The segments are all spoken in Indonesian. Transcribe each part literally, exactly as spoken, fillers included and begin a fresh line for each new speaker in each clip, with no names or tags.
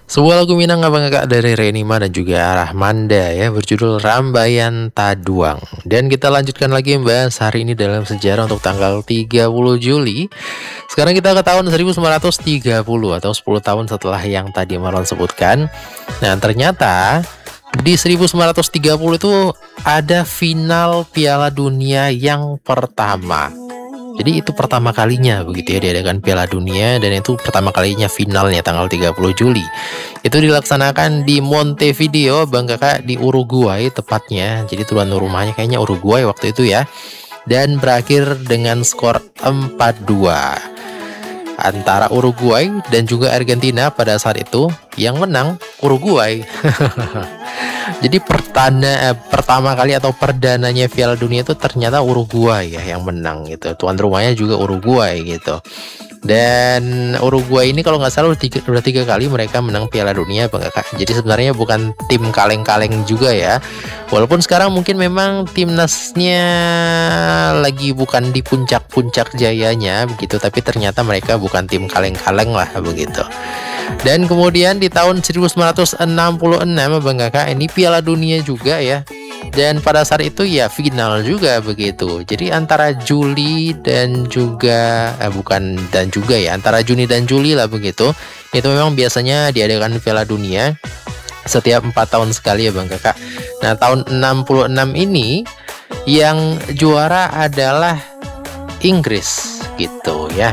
Sebuah lagu Minang Abang Kakak dari Renima dan juga Rahmanda ya, berjudul Rambayan Taduang. Dan kita lanjutkan lagi membahas hari ini dalam sejarah untuk tanggal tiga puluh Juli. Sekarang kita ke tahun seribu sembilan ratus tiga puluh atau sepuluh tahun setelah yang tadi Marlon sebutkan. Nah, ternyata di seribu sembilan ratus tiga puluh itu ada final Piala Dunia yang pertama. Jadi itu pertama kalinya begitu ya diadakan Piala Dunia, dan itu pertama kalinya finalnya tanggal tiga puluh Juli. Itu dilaksanakan di Montevideo, Bang Kakak, di Uruguay tepatnya. Jadi tuan rumahnya kayaknya Uruguay waktu itu ya. Dan berakhir dengan skor empat dua antara Uruguay dan juga Argentina pada saat itu. Yang menang Uruguay. Jadi pertanda, eh, pertama kali atau perdananya Piala Dunia itu ternyata Uruguay ya yang menang gitu. Tuan rumahnya juga Uruguay gitu. Dan Uruguay ini kalau nggak salah udah tiga, udah tiga kali mereka menang Piala Dunia, Bang Kakak. Jadi sebenarnya bukan tim kaleng-kaleng juga ya. Walaupun sekarang mungkin memang timnasnya lagi bukan di puncak-puncak jayanya begitu, tapi ternyata mereka bukan tim kaleng-kaleng lah begitu. Dan kemudian di tahun seribu sembilan ratus enam puluh enam, Bang Kakak, ini Piala Dunia juga ya. Dan pada saat itu ya final juga begitu. Jadi antara Juli dan juga eh, bukan dan juga ya, antara Juni dan Juli lah begitu. Itu memang biasanya diadakan Piala Dunia setiap empat tahun sekali ya, Bang Kakak. Nah, tahun enam puluh enam ini yang juara adalah Inggris gitu ya.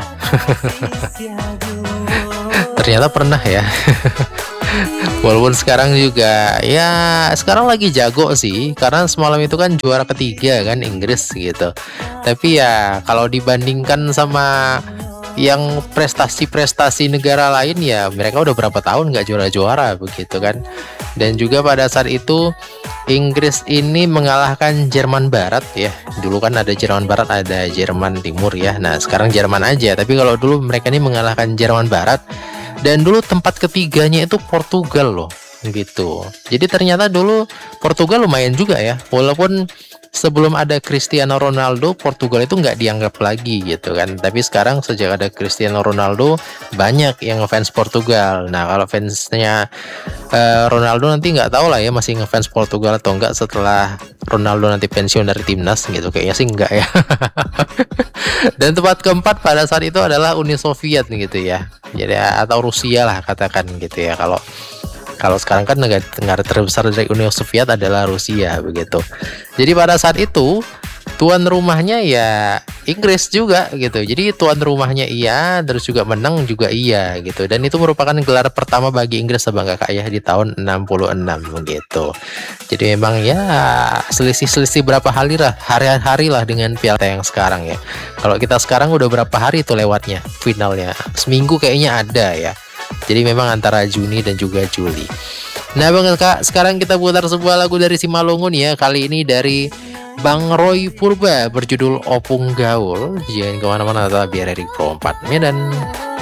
Ternyata pernah ya. Walaupun sekarang juga ya sekarang lagi jago sih, karena semalam itu kan juara ketiga kan Inggris gitu. Tapi ya kalau dibandingkan sama yang prestasi-prestasi negara lain ya mereka udah berapa tahun nggak juara-juara begitu kan. Dan juga pada saat itu Inggris ini mengalahkan Jerman Barat ya. Dulu kan ada Jerman Barat, ada Jerman Timur ya. Nah sekarang Jerman aja, tapi kalau dulu mereka ini mengalahkan Jerman Barat. Dan dulu tempat ketiganya itu Portugal loh gitu. Jadi ternyata dulu Portugal lumayan juga ya. Walaupun sebelum ada Cristiano Ronaldo, Portugal itu nggak dianggap lagi gitu kan. Tapi sekarang sejak ada Cristiano Ronaldo, banyak yang ngefans Portugal. Nah kalau fansnya uh, Ronaldo nanti nggak tahu lah ya masih ngefans Portugal atau enggak setelah Ronaldo nanti pensiun dari timnas gitu. Kayaknya sih enggak ya. Dan tempat keempat pada saat itu adalah Uni Soviet gitu ya. Jadi atau Rusia lah katakan gitu ya. Kalau kalau sekarang kan negara, negara terbesar dari Uni Soviet adalah Rusia begitu. Jadi pada saat itu tuan rumahnya ya Inggris juga gitu. Jadi tuan rumahnya iya, terus juga menang juga iya gitu. Dan itu merupakan gelar pertama bagi Inggris, Bang Kakak ya, di tahun enam puluh enam begitu. Jadi memang ya selisih-selisih berapa hari lah, hari-hari lah dengan Piala yang sekarang ya. Kalau kita sekarang udah berapa hari itu lewatnya finalnya? Seminggu kayaknya ada ya. Jadi memang antara Juni dan juga Juli. Nah Bang Kakak, sekarang kita putar sebuah lagu dari Simalungun ya. Kali ini dari Bang Roy Purba berjudul Opung Gaul. Jangan kemana-mana, tetap biar dari Pro empat Medan.